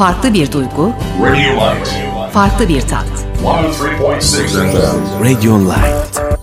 Farklı bir duygu, Radio Light. farklı bir tat. 103.6 FM. Radio Light.